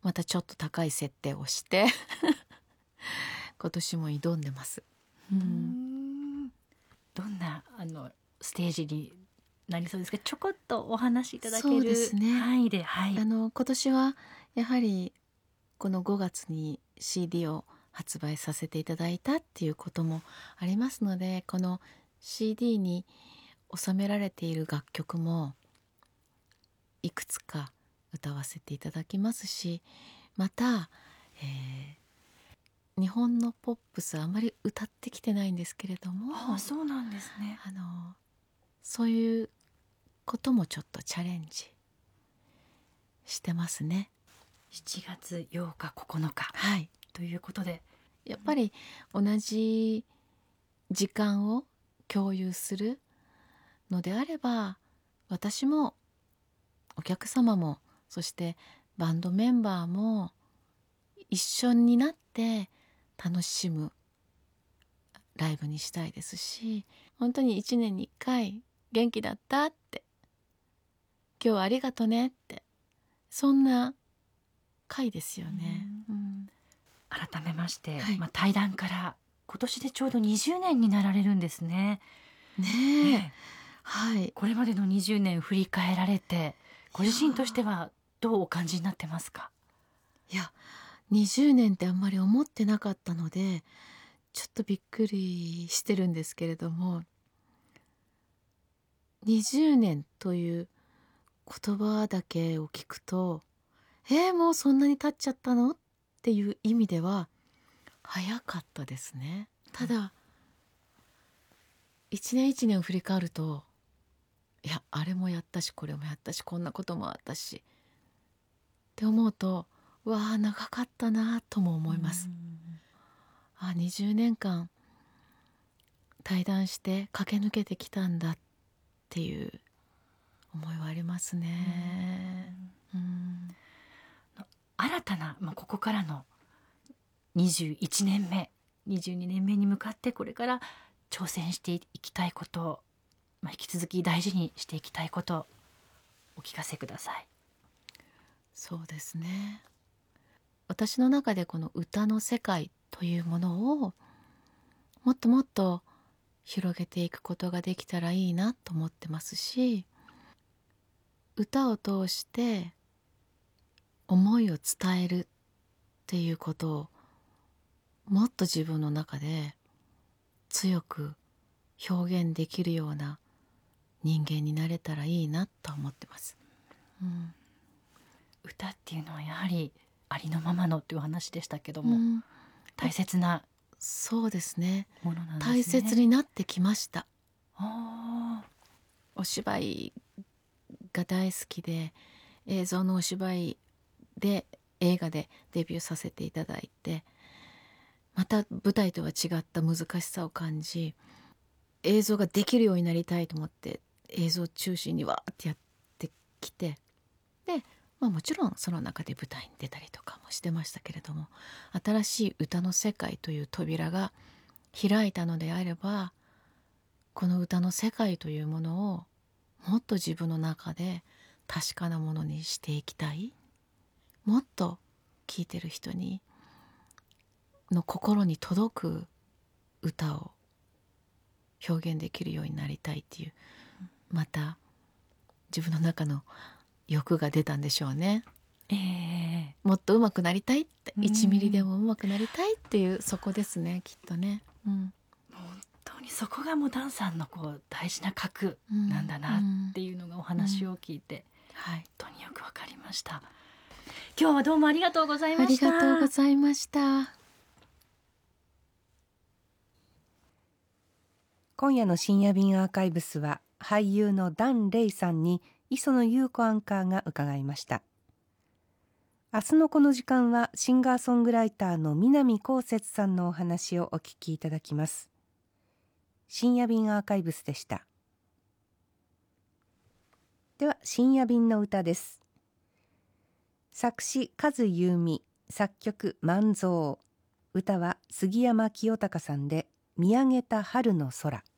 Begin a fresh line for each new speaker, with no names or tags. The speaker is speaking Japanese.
またちょっと高い設定をして今年も挑んでます。
どんなステージになりそうですか？ちょこっとお話しいただけ
そうで
る
すね、
範囲で。はい。
今年はやはりこの5月に CD を発売させていただいたっていうこともありますので、この CD に収められている楽曲もいくつか歌わせていただきますし、また、日本のポップスあまり歌ってきてないんですけれども、
そうなんですね。
そういうこともちょっとチャレンジしてますね。
7月8日9日、
はい、
ということで、
やっぱり同じ時間を共有するのであれば、私もお客様もそしてバンドメンバーも一緒になって楽しむライブにしたいですし、本当に1年に1回元気だったって、今日はありがとねって、そんな回ですよね。
改めまして、
はい
対談から今年でちょうど20年になられるんですね。
ねえ、はい。
これまでの20年振り返られて、ご自身としてはどうお感じになってますか？
いや、20年ってあんまり思ってなかったので、ちょっとびっくりしてるんですけれども、20年という言葉だけを聞くと、もうそんなに経っちゃったのっていう意味では早かったですね。ただ、一年一年を振り返ると、いや、あれもやったしこれもやったしこんなこともあったしって思うと、うわあ長かったなとも思います。20年間対談して駆け抜けてきたんだっていう思いはありますね。
新たな、ここからの21年目22年目に向かって、これから挑戦していきたいこと、引き続き大事にしていきたいこと、お聞かせください。
そうですね、私の中でこの歌の世界というものをもっともっと広げていくことができたらいいなと思ってますし、歌を通して思いを伝えるっていうことをもっと自分の中で強く表現できるような人間になれたらいいなと思ってます。
歌っていうのはやはりありのままのという話でしたけども、大切な
そうですね、
ものなんですね。
大切になってきました。
あ
お芝居が大好きで、映像のお芝居で映画でデビューさせていただいて、また舞台とは違った難しさを感じ、映像ができるようになりたいと思って映像中心にわーってやってきて、で、もちろんその中で舞台に出たりとかもしてましたけれども、新しい歌の世界という扉が開いたのであれば、この歌の世界というものをもっと自分の中で確かなものにしていきたい。もっと聴いてる人の心に届く歌を表現できるようになりたいっていう、また自分の中の欲が出たんでしょうね。もっと上手くなりたいって、1ミリでも上手くなりたいっていう、そこですね、きっとね。
本当にそこがもうダンさんの大事な核なんだなっていうのがお話を聞いて、本当によくわかりました。今日はどうもありがとうございました。
ありがとうございました。
今夜の深夜便アーカイブスは、俳優のダン・レイさんに磯野優子アンカーが伺いました。明日のこの時間はシンガーソングライターの南こうせつさんのお話をお聞きいただきます。深夜便アーカイブスでした。では深夜便の歌です。作詞和優美、作曲万蔵、歌は杉山清隆さんで見上げた春の空。